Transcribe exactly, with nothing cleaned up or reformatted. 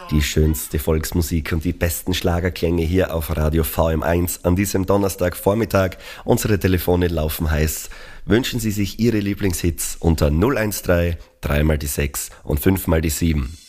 Die schönste Volksmusik und die besten Schlagerklänge hier auf Radio V M eins an diesem Donnerstagvormittag. Unsere Telefone laufen heiß. Wünschen Sie sich Ihre Lieblingshits unter null eins drei, drei mal die sechs und fünf mal die sieben.